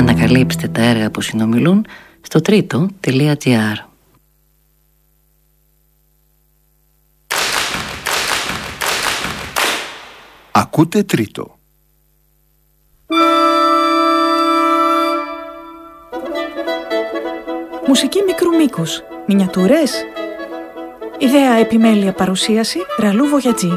Ανακαλύψτε τα έργα που συνομιλούν στο τρίτο.gr. Ακούτε Τρίτο. Μουσική μικρού μήκους. Μινιατούρες. Ιδέα, επιμέλεια, παρουσίαση Ραλού Βογιατζή.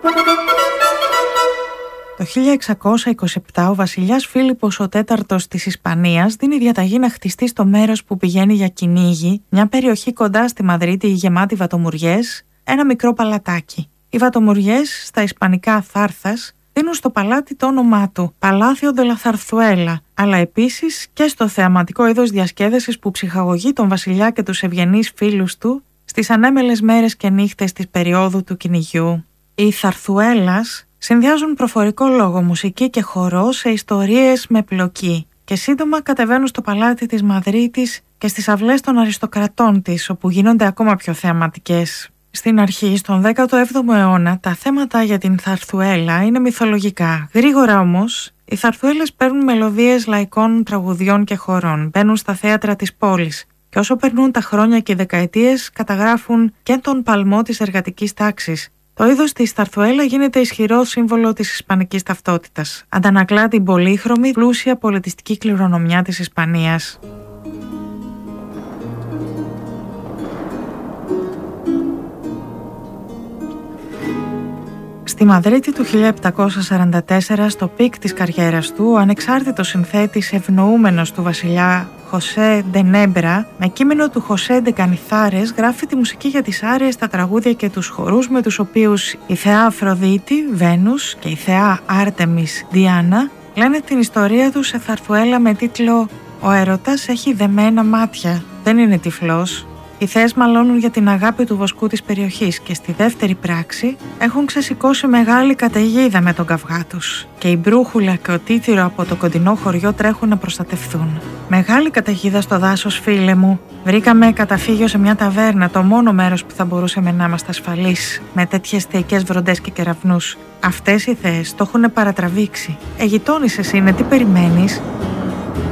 Το 1627 ο βασιλιάς Φίλιππος ο τέταρτος της Ισπανίας δίνει διαταγή να χτιστεί στο μέρος που πηγαίνει για κυνήγι, μια περιοχή κοντά στη Μαδρίτη γεμάτη βατομουριές, ένα μικρό παλατάκι. Οι βατομουριές, στα ισπανικά θάρθας, δίνουν στο παλάτι το όνομά του, Παλάθιο de la Zarzuela, αλλά επίσης και στο θεαματικό είδος διασκέδασης που ψυχαγωγεί τον βασιλιά και τους ευγενείς φίλους του στις ανέμελες μέρες και νύχτες της περίοδου του κυνηγιού. Οι Θαρθουέλας συνδυάζουν προφορικό λόγο, μουσική και χορό σε ιστορίες με πλοκή και σύντομα κατεβαίνουν στο παλάτι της Μαδρίτης και στις αυλές των αριστοκρατών της, όπου γίνονται ακόμα πιο θεαματικές. Στην αρχή, στον 17ο αιώνα, τα θέματα για την Θαρθουέλα είναι μυθολογικά. Γρήγορα όμως, οι Θαρθουέλες παίρνουν μελωδίες λαϊκών τραγουδιών και χορών, μπαίνουν στα θέατρα της πόλης και όσο περνούν τα χρόνια και οι δεκαετίες καταγράφουν και τον παλμό της εργατικής τάξης. Το είδος της Θαρθουέλα γίνεται ισχυρό σύμβολο της ισπανικής ταυτότητας. Αντανακλά την πολύχρωμη, πλούσια πολιτιστική κληρονομιά της Ισπανίας. Στη Μαδρίτη του 1744, στο πικ της καριέρας του, ο ανεξάρτητος συνθέτης ευνοούμενος του βασιλιά Χωσέ Ντενέμπρα, με κείμενο του Χωσέ Ντεκανιθάρες, γράφει τη μουσική για τις άριες, τα τραγούδια και τους χορούς με τους οποίους η θεά Αφροδίτη, Βένους, και η θεά Άρτεμις, Διάνα, λένε την ιστορία του σε Θαρθουέλα με τίτλο «Ο έρωτας έχει δεμένα μάτια, δεν είναι τυφλός». Οι θεές μαλώνουν για την αγάπη του βοσκού της περιοχής και στη δεύτερη πράξη έχουν ξεσηκώσει μεγάλη καταιγίδα με τον καυγά τους και η μπρούχουλα και ο τίτυρο από το κοντινό χωριό τρέχουν να προστατευθούν. Μεγάλη καταιγίδα στο δάσος, φίλε μου. Βρήκαμε καταφύγιο σε μια ταβέρνα, το μόνο μέρος που θα μπορούσαμε να είμαστε ασφαλείς με τέτοιες θεϊκές βροντές και κεραυνούς. Αυτές οι θεές το έχουν παρατραβήξει. Γειτόνισσες είναι, τι περιμένεις?